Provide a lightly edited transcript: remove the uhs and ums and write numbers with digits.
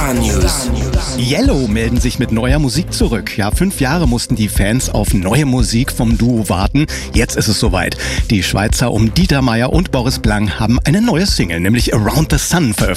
Star News. Yellow melden sich mit neuer Musik zurück. Ja, 5 Jahre mussten die Fans auf neue Musik vom Duo warten. Jetzt ist es soweit. Die Schweizer um Dieter Meier und Boris Blank haben eine neue Single, nämlich Around the Sun, veröffentlicht.